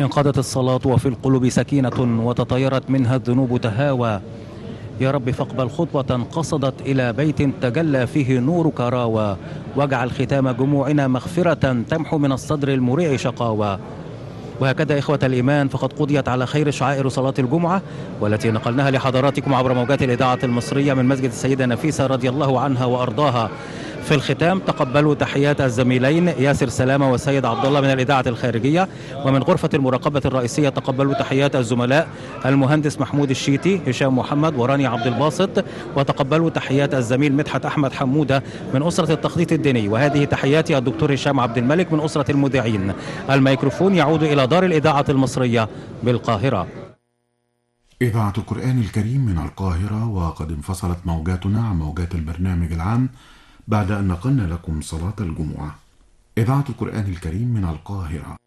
انقضت الصلاة وفي القلوب سكينة وتطيرت منها الذنوب تهاوى. يا رب فاقبل خطوة قصدت إلى بيت تجلى فيه نورك راوى، واجعل ختام جموعنا مغفرة تمحو من الصدر المريع شقاوى. وهكذا إخوة الإيمان فقد قضيت على خير شعائر صلاة الجمعة، والتي نقلناها لحضراتكم عبر موجات الإذاعة المصرية من مسجد السيدة نفيسة رضي الله عنها وأرضاها. في الختام تقبلوا تحيات الزميلين ياسر سلامة والسيد عبد الله من الإذاعة الخارجية، ومن غرفة المراقبة الرئيسية تقبلوا تحيات الزملاء المهندس محمود الشيتي، هشام محمد، وراني عبد الباسط، وتقبلوا تحيات الزميل مدحت أحمد حمودة من أسرة التخطيط الديني. وهذه تحياتي الدكتور هشام عبد الملك من أسرة المذيعين. الميكروفون يعود إلى دار الإذاعة المصرية بالقاهرة. إذاعة القرآن الكريم من القاهرة، وقد انفصلت موجاتنا عن موجات البرنامج العام بعد أن نقلنا لكم صلاة الجمعة. إذاعة القرآن الكريم من القاهرة.